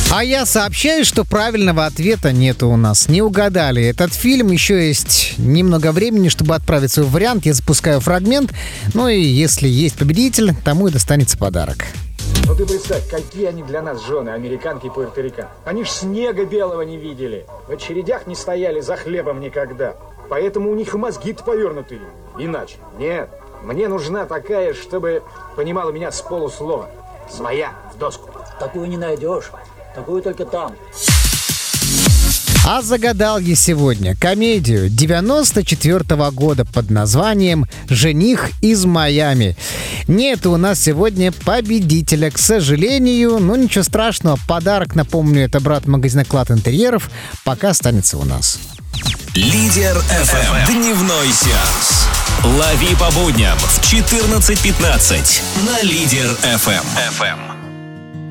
А я сообщаю, что правильного ответа нету у нас. Не угадали. Этот фильм, еще есть немного времени, чтобы отправить свой вариант. Я запускаю фрагмент. Ну и если есть победитель, тому и достанется подарок. Ну ты представь, какие они для нас жены, американки и пуэрториканки. Они ж снега белого не видели. В очередях не стояли за хлебом никогда. Поэтому у них и мозги-то повернутые. Иначе. Нет, мне нужна такая, чтобы понимала меня с полуслова. Своя, в доску. Такую не найдешь. Такую только там. А загадал я сегодня комедию 94-го года под названием «Жених из Майами». Нет у нас сегодня победителя, к сожалению. Но ничего страшного, подарок, напомню, это брат магазина «Клад интерьеров», пока останется у нас. Лидер FM. Дневной сеанс. Лови по будням в 14:15 на Лидер FM.